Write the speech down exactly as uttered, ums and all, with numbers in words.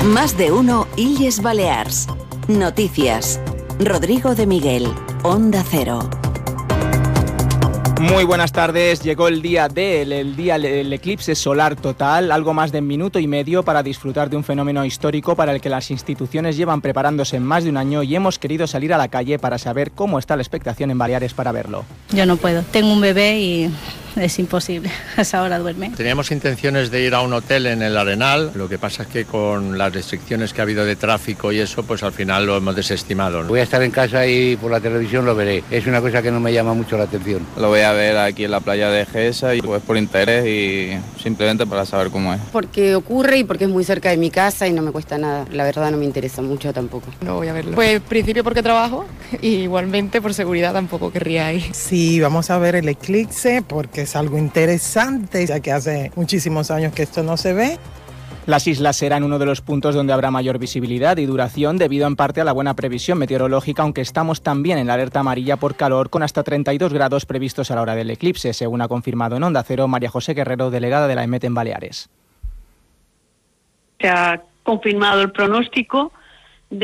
Más de uno Illes Balears. Noticias. Rodrigo de Miguel, Onda Cero. Muy buenas tardes. Llegó el día D, el, el día el eclipse solar total, algo más de minuto y medio para disfrutar de un fenómeno histórico para el que las instituciones llevan preparándose en más de un año y hemos querido salir a la calle para saber cómo está la expectación en Baleares para verlo. Yo no puedo, tengo un bebé y es imposible, a esa hora duerme. Teníamos intenciones de ir a un hotel en el Arenal, lo que pasa es que con las restricciones que ha habido de tráfico y eso, pues al final lo hemos desestimado. Voy a estar en casa y por la televisión lo veré, es una cosa que no me llama mucho la atención. Lo voy a ver aquí en la playa de Gesa y pues por interés y simplemente para saber cómo es. Porque ocurre y porque es muy cerca de mi casa y no me cuesta nada, la verdad no me interesa mucho tampoco. No voy a verlo. Pues en principio porque trabajo y igualmente por seguridad tampoco querría ir. Sí, vamos a ver el eclipse porque es algo interesante, ya que hace muchísimos años que esto no se ve. Las islas serán uno de los puntos donde habrá mayor visibilidad y duración debido en parte a la buena previsión meteorológica, aunque estamos también en la alerta amarilla por calor con hasta treinta y dos grados previstos a la hora del eclipse, según ha confirmado en Onda Cero María José Guerrero, delegada de la EMET en Baleares. Se ha confirmado el pronóstico